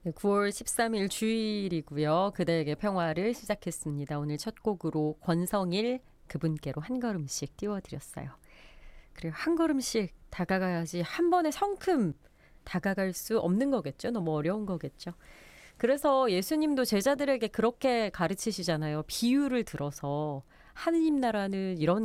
네, 9월 13일 주일이고요. 그대에게 평화를 시작했습니다. 오늘 첫 곡으로 권성일 그분께로 한 걸음씩 띄워드렸어요. 그리고 한 걸음씩 다가가야지 한 번에 성큼 다가갈 수 없는 거겠죠. 너무 어려운 거겠죠. 그래서 예수님도 제자들에게 그렇게 가르치시잖아요. 비유를 들어서 하느님 나라는 이런